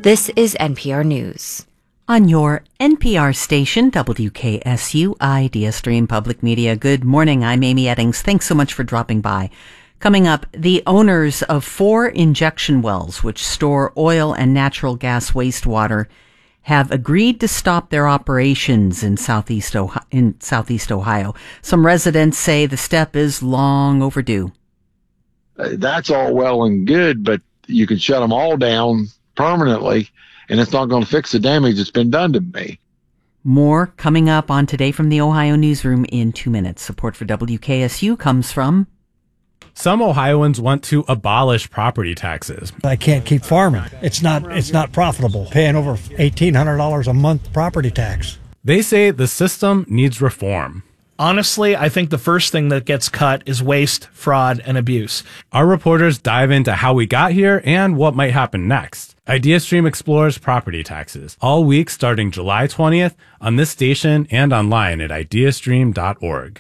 This is NPR News. On your NPR station, WKSU Idea Stream Public Media. Good morning. I'm Amy Eddings. Thanks so much for dropping by. Coming up, the owners of 4 injection wells, which store oil and natural gas wastewater, have agreed to stop their operations in Southeast Ohio. Some residents say the step is long overdue. That's all well and good, but you can shut them all down permanently, and it's not going to fix the damage that's been done to me. More coming up on Today from the Ohio Newsroom in 2 minutes. Support for WKSU comes from... Some Ohioans want to abolish property taxes. I can't keep farming. It's not profitable, paying over $1,800 a month property tax. They say the system needs reform. Honestly, I think the first thing that gets cut is waste, fraud, and abuse. Our reporters dive into how we got here and what might happen next. IdeaStream explores property taxes all week starting July 20th on this station and online at ideastream.org.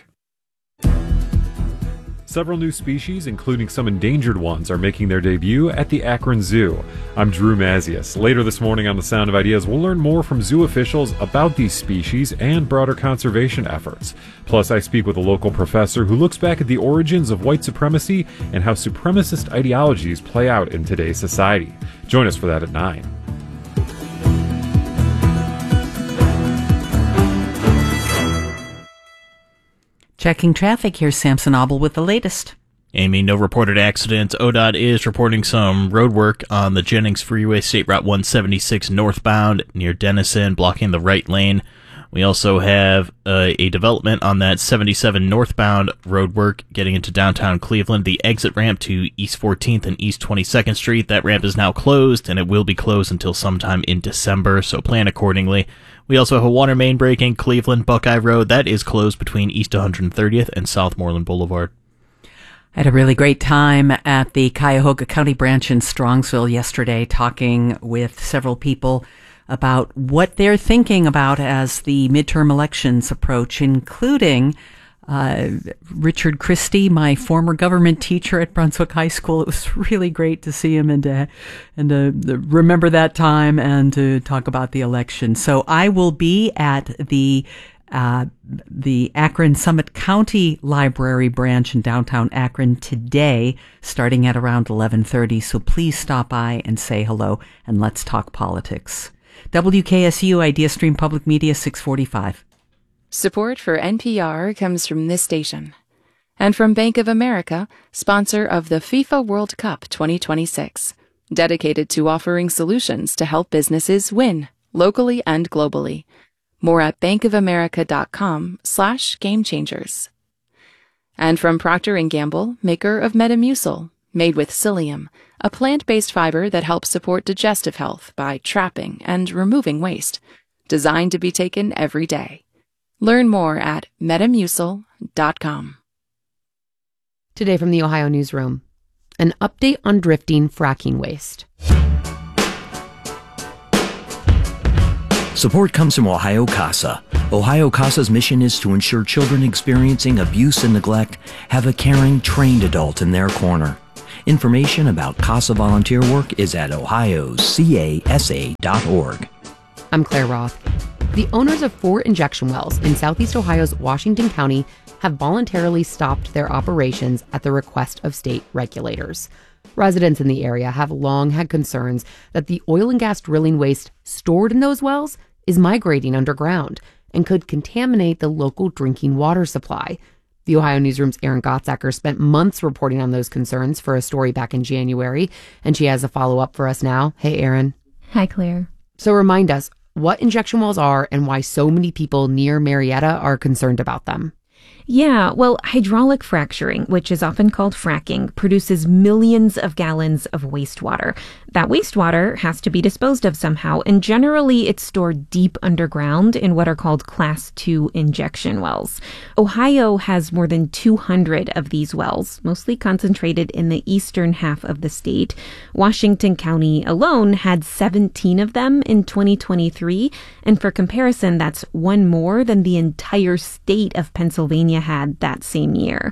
Several new species, including some endangered ones, are making their debut at the Akron Zoo. I'm Drew Mazius. Later this morning on The Sound of Ideas, we'll learn more from zoo officials about these species and broader conservation efforts. Plus, I speak with a local professor who looks back at the origins of white supremacy and how supremacist ideologies play out in today's society. Join us for that at 9. Checking traffic, here's Samson Obel with the latest. Amy, no reported accidents. ODOT is reporting some road work on the Jennings Freeway, State Route 176 northbound near Denison, blocking the right lane. We also have a development on that 77 northbound road work getting into downtown Cleveland. The exit ramp to East 14th and East 22nd Street, that ramp is now closed, and it will be closed until sometime in December, so plan accordingly. We also have a water main breaking Cleveland Buckeye Road. That is closed between East 130th and South Moreland Boulevard. I had a really great time at the Cuyahoga County branch in Strongsville yesterday, talking with several people about what they're thinking about as the midterm elections approach, including Richard Christie, my former government teacher at Brunswick High School. It was really great to see him and to remember that time and to talk about the election. So I will be at the Akron Summit County Library branch in downtown Akron today, starting at around 11:30. So please stop by and say hello, and let's talk politics. WKSU Idea Stream Public Media 645. Support for NPR comes from this station and from Bank of America, sponsor of the FIFA World Cup 2026, dedicated to offering solutions to help businesses win locally and globally. More at bankofamerica.com/gamechangers. And from Procter & Gamble, maker of Metamucil, made with psyllium, a plant-based fiber that helps support digestive health by trapping and removing waste, designed to be taken every day. Learn more at metamucil.com. Today from the Ohio Newsroom, an update on drifting fracking waste. Support comes from Ohio CASA. Ohio CASA's mission is to ensure children experiencing abuse and neglect have a caring, trained adult in their corner. Information about CASA volunteer work is at ohiocasa.org. I'm Claire Roth. The owners of 4 injection wells in southeast Ohio's Washington County have voluntarily stopped their operations at the request of state regulators. Residents in the area have long had concerns that the oil and gas drilling waste stored in those wells is migrating underground and could contaminate the local drinking water supply. The Ohio Newsroom's Erin Gottsacker spent months reporting on those concerns for a story back in January, and she has a follow-up for us now. Hey, Erin. Hi, Claire. So remind us what injection wells are and why so many people near Marietta are concerned about them. Yeah, well, hydraulic fracturing, which is often called fracking, produces millions of gallons of wastewater. That wastewater has to be disposed of somehow, and generally it's stored deep underground in what are called Class 2 injection wells. Ohio has more than 200 of these wells, mostly concentrated in the eastern half of the state. Washington County alone had 17 of them in 2023, and for comparison, that's one more than the entire state of Pennsylvania had that same year.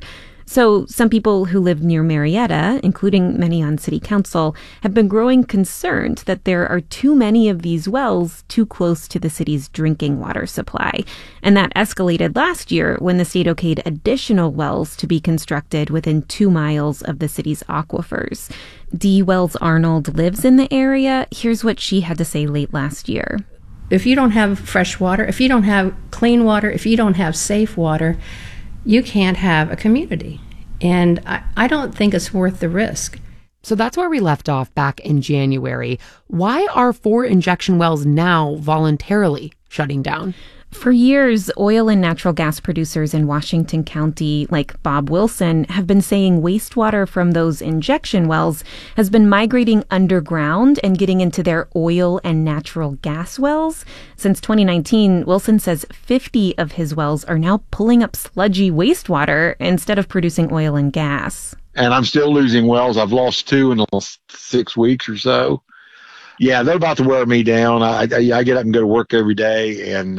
So some people who live near Marietta, including many on city council, have been growing concerned that there are too many of these wells too close to the city's drinking water supply. And that escalated last year when the state okayed additional wells to be constructed within 2 miles of the city's aquifers. Dee Wells Arnold lives in the area. Here's what she had to say late last year. If you don't have fresh water, if you don't have clean water, if you don't have safe water, you can't have a community. And I don't think it's worth the risk. So that's where we left off back in January. Why are 4 injection wells now voluntarily shutting down? For years, oil and natural gas producers in Washington County, like Bob Wilson, have been saying wastewater from those injection wells has been migrating underground and getting into their oil and natural gas wells. Since 2019, Wilson says 50 of his wells are now pulling up sludgy wastewater instead of producing oil and gas. And I'm still losing wells. I've lost 2 in the last 6 weeks or so. Yeah, they're about to wear me down. I get up and go to work every day, and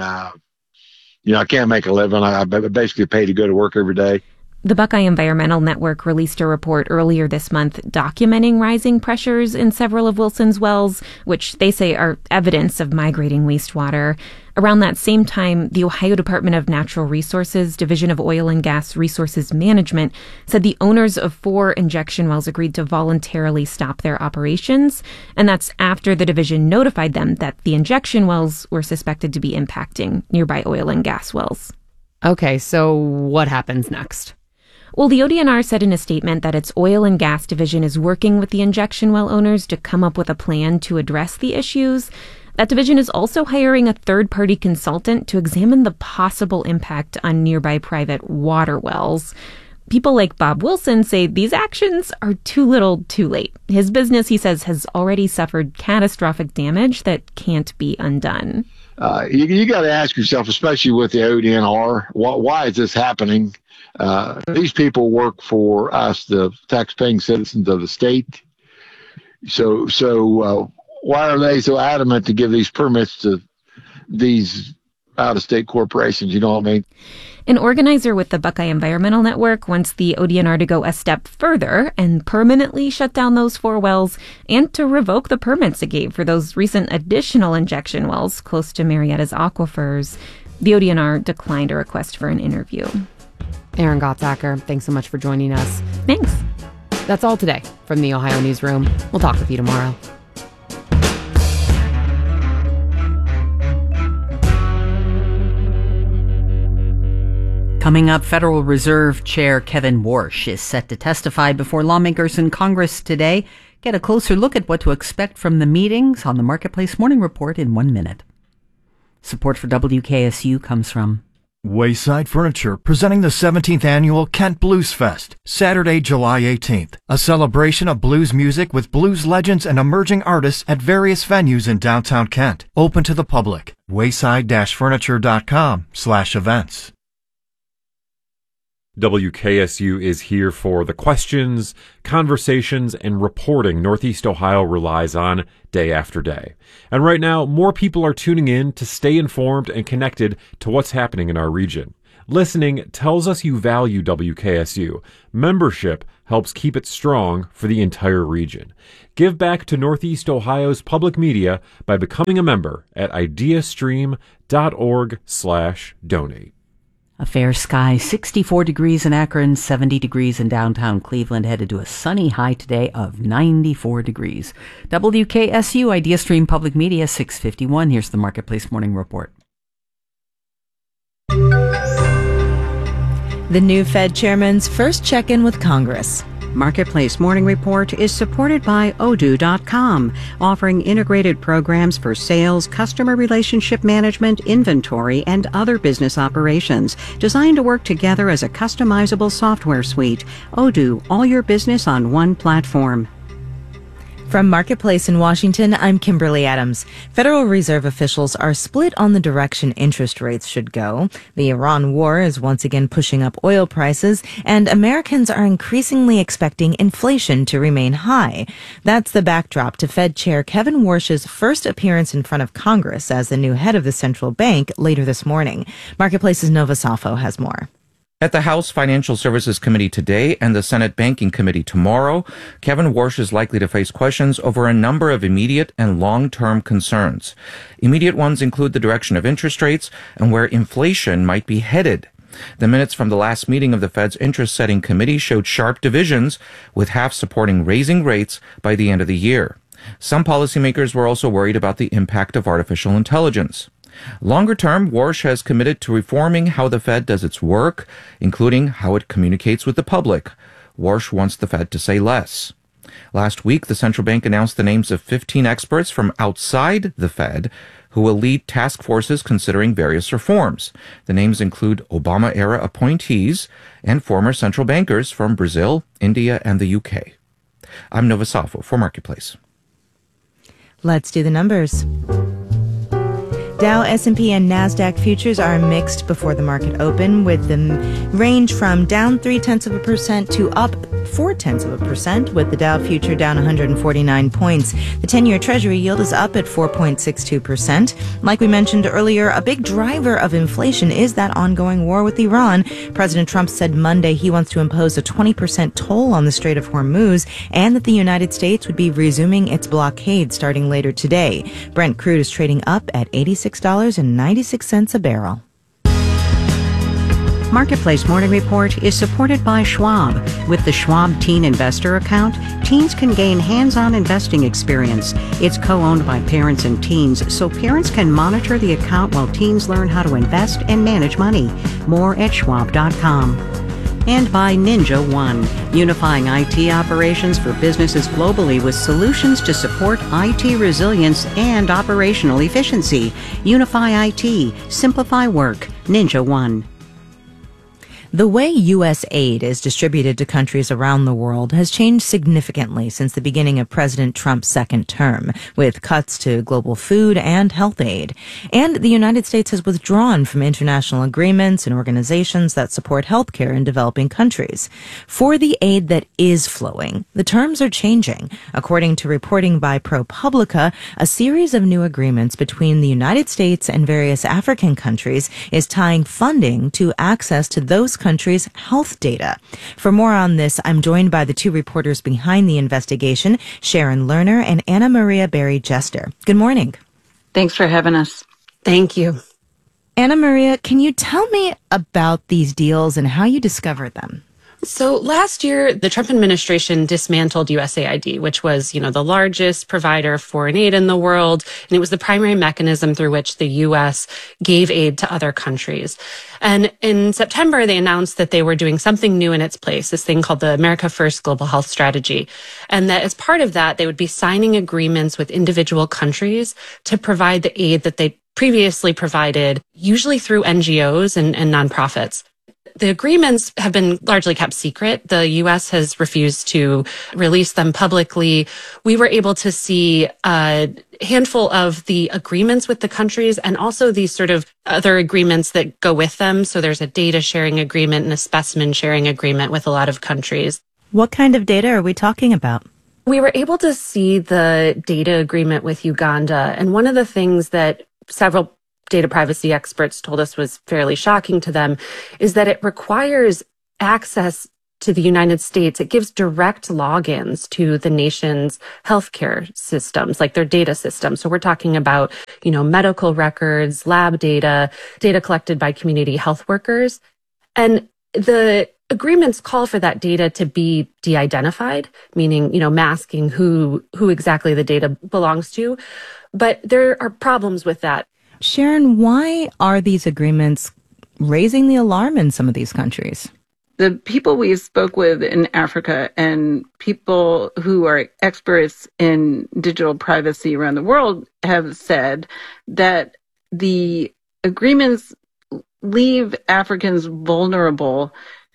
I can't make a living. I basically pay to go to work every day. The Buckeye Environmental Network released a report earlier this month documenting rising pressures in several of Wilson's wells, which they say are evidence of migrating wastewater. Around that same time, the Ohio Department of Natural Resources Division of Oil and Gas Resources Management said the owners of 4 injection wells agreed to voluntarily stop their operations, and that's after the division notified them that the injection wells were suspected to be impacting nearby oil and gas wells. Okay, so what happens next? Well, the ODNR said in a statement that its oil and gas division is working with the injection well owners to come up with a plan to address the issues. That division is also hiring a third-party consultant to examine the possible impact on nearby private water wells. People like Bob Wilson say these actions are too little, too late. His business, he says, has already suffered catastrophic damage that can't be undone. You got to ask yourself, especially with the ODNR, why is this happening? These people work for us, the taxpaying citizens of the state. So why are they so adamant to give these permits to these out-of-state corporations? You know what I mean? An organizer with the Buckeye Environmental Network wants the ODNR to go a step further and permanently shut down those 4 wells and to revoke the permits it gave for those recent additional injection wells close to Marietta's aquifers. The ODNR declined a request for an interview. Erin Gottsacker, thanks so much for joining us. Thanks. That's all today from the Ohio Newsroom. We'll talk with you tomorrow. Coming up, Federal Reserve Chair Kevin Warsh is set to testify before lawmakers in Congress today. Get a closer look at what to expect from the meetings on the Marketplace Morning Report in 1 minute. Support for WKSU comes from Wayside Furniture, presenting the 17th Annual Kent Blues Fest, Saturday, July 18th. A celebration of blues music with blues legends and emerging artists at various venues in downtown Kent. Open to the public. wayside-furniture.com/events. WKSU is here for the questions, conversations, and reporting Northeast Ohio relies on day after day. And right now, more people are tuning in to stay informed and connected to what's happening in our region. Listening tells us you value WKSU. Membership helps keep it strong for the entire region. Give back to Northeast Ohio's public media by becoming a member at ideastream.org/donate. A fair sky, 64 degrees in Akron, 70 degrees in downtown Cleveland, headed to a sunny high today of 94 degrees. WKSU IdeaStream Public Media, 651. Here's the Marketplace Morning Report. The new Fed chairman's first check-in with Congress. Marketplace Morning Report is supported by Odoo.com, offering integrated programs for sales, customer relationship management, inventory, and other business operations, designed to work together as a customizable software suite. Odoo, all your business on one platform. From Marketplace in Washington, I'm Kimberly Adams. Federal Reserve officials are split on the direction interest rates should go. The Iran war is once again pushing up oil prices, and Americans are increasingly expecting inflation to remain high. That's the backdrop to Fed Chair Kevin Warsh's first appearance in front of Congress as the new head of the central bank later this morning. Marketplace's Nova Safo has more. At the House Financial Services Committee today and the Senate Banking Committee tomorrow, Kevin Warsh is likely to face questions over a number of immediate and long-term concerns. Immediate ones include the direction of interest rates and where inflation might be headed. The minutes from the last meeting of the Fed's interest-setting committee showed sharp divisions, with half supporting raising rates by the end of the year. Some policymakers were also worried about the impact of artificial intelligence. Longer term, Warsh has committed to reforming how the Fed does its work, including how it communicates with the public. Warsh wants the Fed to say less. Last week, the central bank announced the names of 15 experts from outside the Fed who will lead task forces considering various reforms. The names include Obama-era appointees and former central bankers from Brazil, India, and the UK. I'm Nova Safo for Marketplace. Let's do the numbers. Dow, S&P, and NASDAQ futures are mixed before the market open, with the range from down 0.3% to up 0.4%, with the Dow future down 149 points. The 10-year Treasury yield is up at 4.62%. Like we mentioned earlier, a big driver of inflation is that ongoing war with Iran. President Trump said Monday he wants to impose a 20% toll on the Strait of Hormuz and that the United States would be resuming its blockade starting later today. Brent crude is trading up at $86.96 a barrel. Marketplace Morning Report is supported by Schwab. With the Schwab Teen Investor account, teens can gain hands-on investing experience. It's co-owned by parents and teens, so parents can monitor the account while teens learn how to invest and manage money. More at schwab.com. And by Ninja One, unifying IT operations for businesses globally with solutions to support IT resilience and operational efficiency. Unify IT, simplify work. Ninja One. The way U.S. aid is distributed to countries around the world has changed significantly since the beginning of President Trump's second term, with cuts to global food and health aid. And the United States has withdrawn from international agreements and organizations that support healthcare in developing countries. For the aid that is flowing, the terms are changing. According to reporting by ProPublica, a series of new agreements between the United States and various African countries is tying funding to access to those country's health data. For more on this, I'm joined by the two reporters behind the investigation, Sharon Lerner and Anna Maria Berry Jester. Good morning. Thanks for having us. Thank you. Anna Maria, can you tell me about these deals and how you discovered them? So last year, the Trump administration dismantled USAID, which was, the largest provider of foreign aid in the world. And it was the primary mechanism through which the U.S. gave aid to other countries. And in September, they announced that they were doing something new in its place, this thing called the America First Global Health Strategy. And that as part of that, they would be signing agreements with individual countries to provide the aid that they previously provided, usually through NGOs and nonprofits. The agreements have been largely kept secret. The U.S. has refused to release them publicly. We were able to see a handful of the agreements with the countries and also these sort of other agreements that go with them. So there's a data sharing agreement and a specimen sharing agreement with a lot of countries. What kind of data are we talking about? We were able to see the data agreement with Uganda. And one of the things that several data privacy experts told us was fairly shocking to them is that it requires access to the United States. It gives direct logins to the nation's healthcare systems, like their data systems. So we're talking about, medical records, lab data, data collected by community health workers. And the agreements call for that data to be de-identified, meaning, masking who exactly the data belongs to. But there are problems with that. Sharon, why are these agreements raising the alarm in some of these countries? The people we spoke with in Africa and people who are experts in digital privacy around the world have said that the agreements leave Africans vulnerable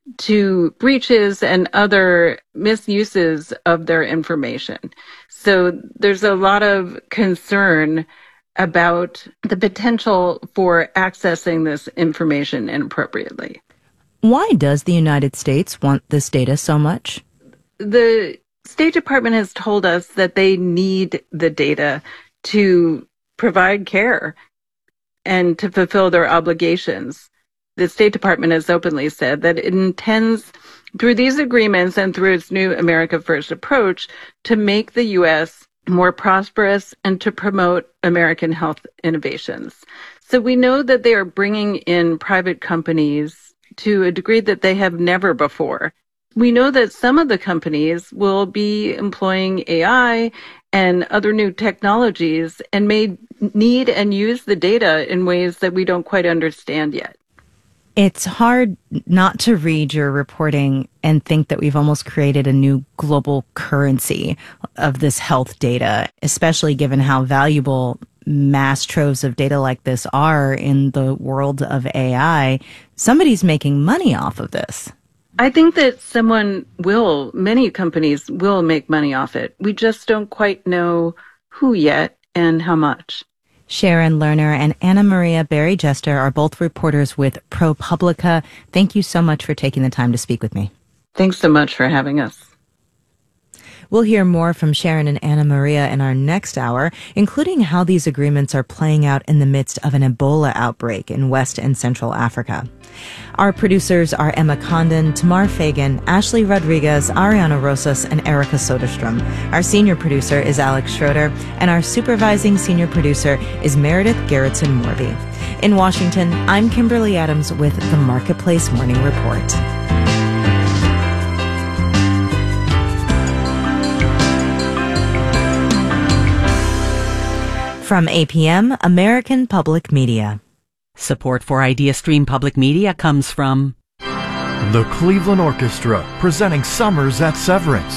to breaches and other misuses of their information. So there's a lot of concern about the potential for accessing this information inappropriately. Why does the United States want this data so much? The State Department has told us that they need the data to provide care and to fulfill their obligations. The State Department has openly said that it intends, through these agreements and through its new America First approach, to make the U.S. more prosperous and to promote American health innovations. So we know that they are bringing in private companies to a degree that they have never before. We know that some of the companies will be employing AI and other new technologies and may need and use the data in ways that we don't quite understand yet. It's hard not to read your reporting and think that we've almost created a new global currency of this health data, especially given how valuable mass troves of data like this are in the world of AI. Somebody's making money off of this. I think that many companies will make money off it. We just don't quite know who yet and how much. Sharon Lerner and Anna Maria Berry-Jester are both reporters with ProPublica. Thank you so much for taking the time to speak with me. Thanks so much for having us. We'll hear more from Sharon and Anna Maria in our next hour, including how these agreements are playing out in the midst of an Ebola outbreak in West and Central Africa. Our producers are Emma Condon, Tamar Fagan, Ashley Rodriguez, Ariana Rosas, and Erica Soderstrom. Our senior producer is Alex Schroeder, and our supervising senior producer is Meredith Gerritsen Morby. In Washington, I'm Kimberly Adams with the Marketplace Morning Report. From APM, American Public Media. Support for IdeaStream Public Media comes from the Cleveland Orchestra, presenting Summers at Severance.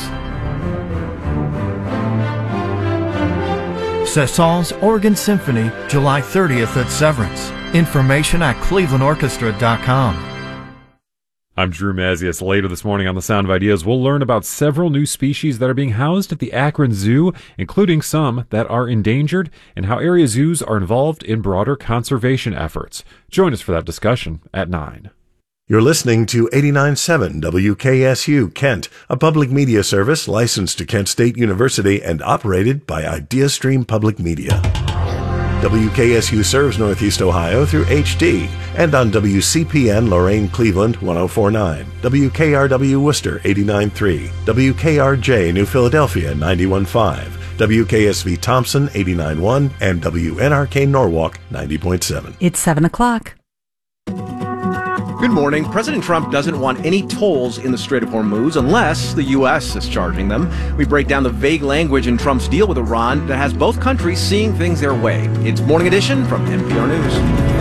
Cessons Organ Symphony, July 30th at Severance. Information at clevelandorchestra.com. I'm Drew Mazius. Later this morning on The Sound of Ideas, we'll learn about several new species that are being housed at the Akron Zoo, including some that are endangered, and how area zoos are involved in broader conservation efforts. Join us for that discussion at 9. You're listening to 89.7 WKSU Kent, a public media service licensed to Kent State University and operated by IdeaStream Public Media. WKSU serves Northeast Ohio through HD and on WCPN Lorain Cleveland 104.9, WKRW Worcester 89.3, WKRJ New Philadelphia 91.5, WKSV Thompson 89.1, and WNRK Norwalk 90.7. It's 7 o'clock. Good morning. President Trump doesn't want any tolls in the Strait of Hormuz unless the U.S. is charging them. We break down the vague language in Trump's deal with Iran that has both countries seeing things their way. It's Morning Edition from NPR News.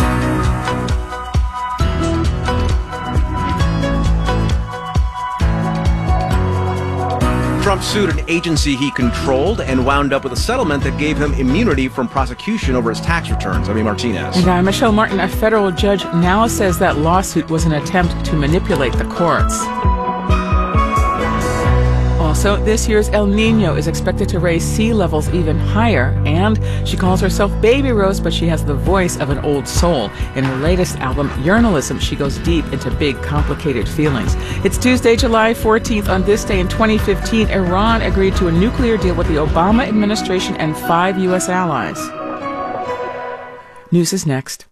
Trump sued an agency he controlled and wound up with a settlement that gave him immunity from prosecution over his tax returns. Amy Martinez. And I'm Michelle Martin. A federal judge now says that lawsuit was an attempt to manipulate the courts. Also, this year's El Nino is expected to raise sea levels even higher, and she calls herself Baby Rose, but she has the voice of an old soul. In her latest album, Yearnalism, she goes deep into big, complicated feelings. It's Tuesday, July 14th. On this day in 2015, Iran agreed to a nuclear deal with the Obama administration and 5 U.S. allies. News is next.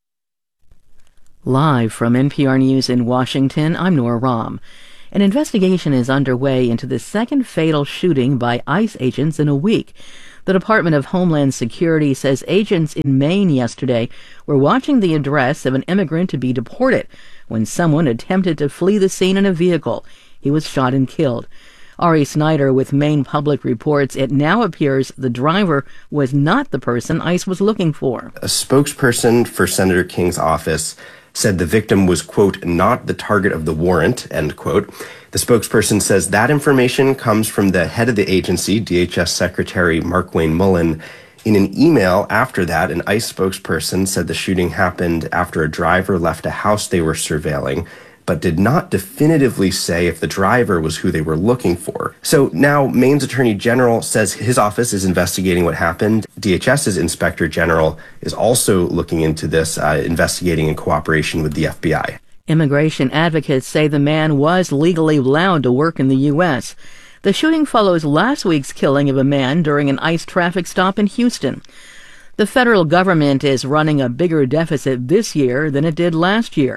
Live from NPR News in Washington, I'm Nora Rahm. An investigation is underway into the second fatal shooting by ICE agents in a week. The Department of Homeland Security says agents in Maine yesterday were watching the address of an immigrant to be deported when someone attempted to flee the scene in a vehicle. He was shot and killed. Ari Snyder with Maine Public reports it now appears the driver was not the person ICE was looking for. A spokesperson for Senator King's office said the victim was, quote, not the target of the warrant, end quote. The spokesperson says that information comes from the head of the agency, DHS Secretary Mark Wayne Mullen. In an email after that, an ICE spokesperson said the shooting happened after a driver left a house they were surveilling, but did not definitively say if the driver was who they were looking for. So now Maine's Attorney General says his office is investigating what happened. DHS's Inspector General is also looking into this, investigating in cooperation with the FBI. Immigration advocates say the man was legally allowed to work in the U.S. The shooting follows last week's killing of a man during an ICE traffic stop in Houston. The federal government is running a bigger deficit this year than it did last year.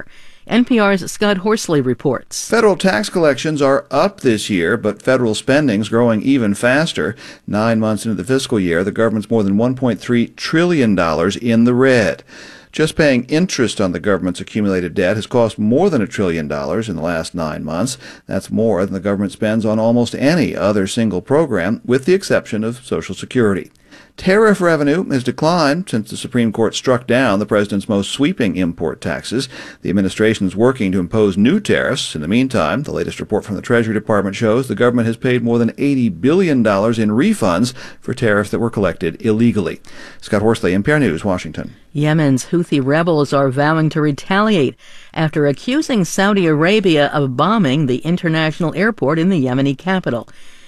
NPR's Scott Horsley reports. Federal tax collections are up this year, but federal spending's growing even faster. 9 months into the fiscal year, the government's more than $1.3 trillion in the red. Just paying interest on the government's accumulated debt has cost more than $1 trillion in the last 9 months. That's more than the government spends on almost any other single program, with the exception of Social Security. Tariff revenue has declined since the Supreme Court struck down the president's most sweeping import taxes. The administration is working to impose new tariffs. In the meantime, the latest report from the Treasury Department shows the government has paid more than $80 billion in refunds for tariffs that were collected illegally. Scott Horsley, NPR News, Washington. Yemen's Houthi rebels are vowing to retaliate after accusing Saudi Arabia of bombing the international airport in the Yemeni capital.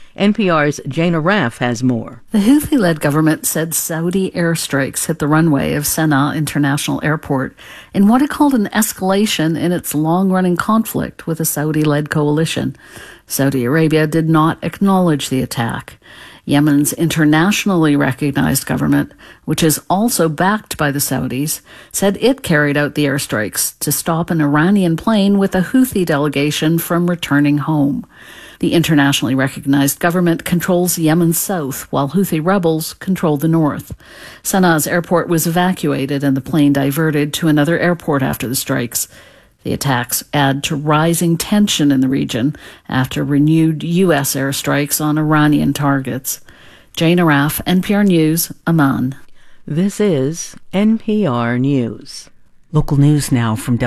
NPR's Jana Raff has more. The Houthi-led government said Saudi airstrikes hit the runway of Sana'a International Airport in what it called an escalation in its long-running conflict with a Saudi-led coalition. Saudi Arabia did not acknowledge the attack. Yemen's internationally recognized government, which is also backed by the Saudis, said it carried out the airstrikes to stop an Iranian plane with a Houthi delegation from returning home. The internationally recognized government controls Yemen's south, while Houthi rebels control the north. Sana'a's airport was evacuated and the plane diverted to another airport after the strikes. The attacks add to rising tension in the region after renewed U.S. airstrikes on Iranian targets. Jane Araf, NPR News, Amman. This is NPR News. Local news now from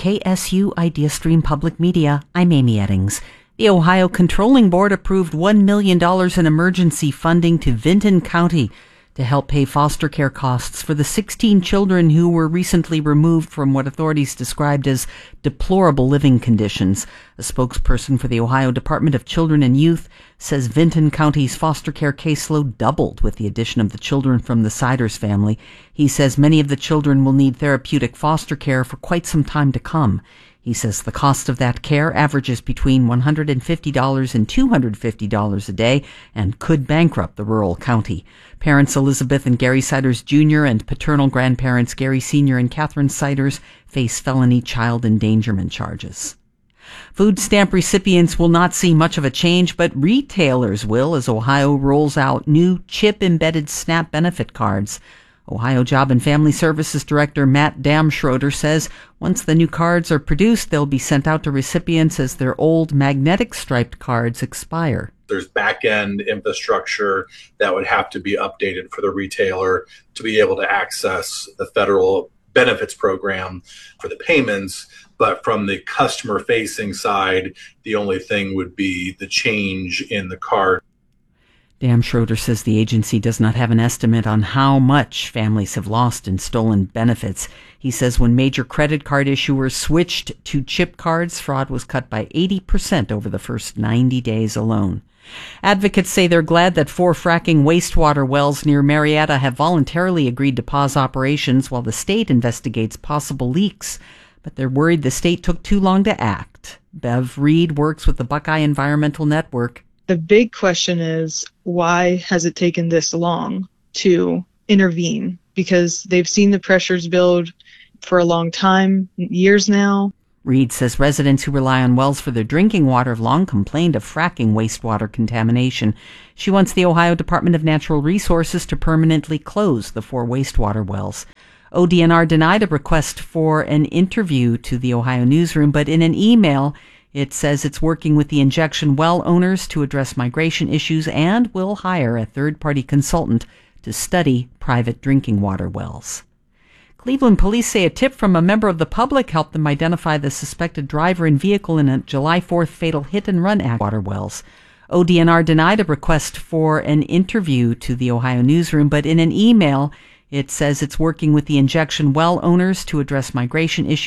WKSU IdeaStream Public Media. I'm Amy Eddings. The Ohio Controlling Board approved $1 million in emergency funding to Vinton County to help pay foster care costs for the 16 children who were recently removed from what authorities described as deplorable living conditions. A spokesperson for the Ohio Department of Children and Youth says Vinton County's foster care caseload doubled with the addition of the children from the Siders family. He says many of the children will need therapeutic foster care for quite some time to come. He says the cost of that care averages between $150 and $250 a day and could bankrupt the rural county. Parents Elizabeth and Gary Siders Jr. and paternal grandparents Gary Sr. and Catherine Siders face felony child endangerment charges. Food stamp recipients will not see much of a change, but retailers will as Ohio rolls out new chip-embedded SNAP benefit cards. Ohio Job and Family Services Director Matt Damschroeder says once the new cards are produced, they'll be sent out to recipients as their old magnetic striped cards expire. There's back-end infrastructure that would have to be updated for the retailer to be able to access the federal benefits program for the payments. But from the customer-facing side, the only thing would be the change in the card. Damschroeder says the agency does not have an estimate on how much families have lost in stolen benefits. He says when major credit card issuers switched to chip cards, fraud was cut by 80% over the first 90 days alone. Advocates say they're glad that 4 fracking wastewater wells near Marietta have voluntarily agreed to pause operations while the state investigates possible leaks. But they're worried the state took too long to act. Bev Reed works with the Buckeye Environmental Network. The big question is, why has it taken this long to intervene? Because they've seen the pressures build for a long time, years now. Reed says residents who rely on wells for their drinking water have long complained of fracking wastewater contamination. She wants the Ohio Department of Natural Resources to permanently close the 4 wastewater wells. ODNR denied a request for an interview to the Ohio newsroom, but in an email, it says it's working with the injection well owners to address migration issues and will hire a third-party consultant to study private drinking water wells. Cleveland police say a tip from a member of the public helped them identify the suspected driver and vehicle in a July 4th fatal hit-and-run accident at water wells. ODNR denied a request for an interview to the Ohio newsroom, but in an email, it says it's working with the injection well owners to address migration issues